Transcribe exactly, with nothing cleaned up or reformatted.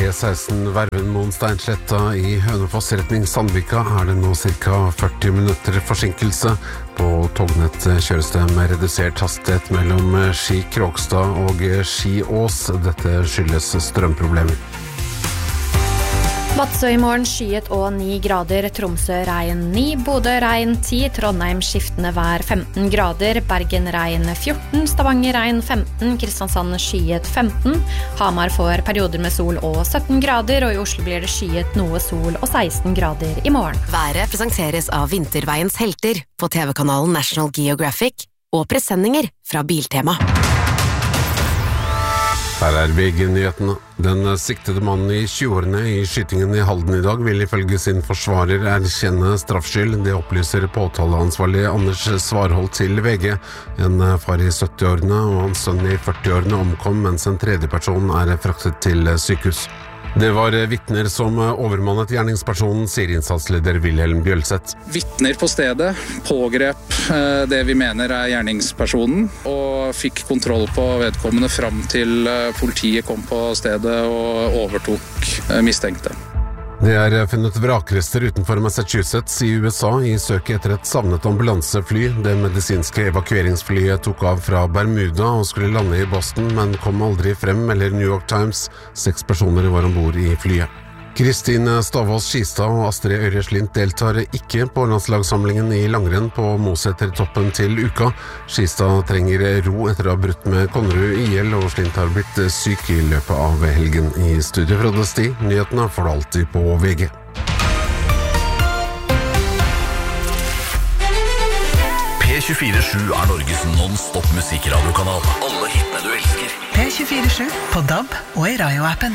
E seksten Verven-Moen Steinsletta i Hønefoss retning Sandvika er det nå cirka førti minutter forsinkelse. På tognett kjøres det med redusert hastighet mellom Ski Kråkstad og Ski Ås. Dette skyldes strømproblemer. Vadsø i morgen skyet og ni grader, Tromsø regn ni, Bodø regn ti, Trondheim skiftende vær femten grader, Bergen regn fjorten, Stavanger regn femten, Kristiansand skyet femten, Hamar får perioder med sol og sytten grader, og i Oslo blir det skyet noe sol og seksten grader i morgen. Været presenteres av Vinterveiens helter på T V-kanalen National Geographic og presenninger fra Biltema. Her er V G-nyhetene. Den siktede mannen i tjueårene i skytingen i Halden i dag vil ifølge sin forsvarer erkjenne straffskyld. Det opplyser påtaleansvarlig Anders Svarholt til V G. En far i syttiårene og hans sønn i førtiårene omkom, mens en tredje person er fraktet til sykehus. Det var vittner som overmannet gjerningspersonen, sier innsatsleder Wilhelm Bjølseth. Vittner på stedet pågrep det vi mener er gjerningspersonen, og fikk kontroll på vedkommende fram til politiet kom på stedet og overtok mistenkte. Det er funnet vrakrester utenfor Massachusetts i U S A i søket etter et savnet ambulansefly. Det medisinske evakueringsflyet tok av fra Bermuda og skulle lande i Boston, men kom aldri frem, melder New York Times. Seks personer var ombord i flyet. Kristin Stavås Skistad og Astrid Øyre Slint deltar ikke på landslagssamlingen i langrenn på Moseter-toppen til uka. Skistad trenger ro etter å ha brutt med Konnerud I L, og Slint har blitt syk i løpet av helgen. I studio fra Desti, nyhetene får du alltid på V G. P tjuefire sju er Norges non-stop musikradiokanal. Alle hitene du elsker. P tjuefire sju på D A B og i Radio-appen.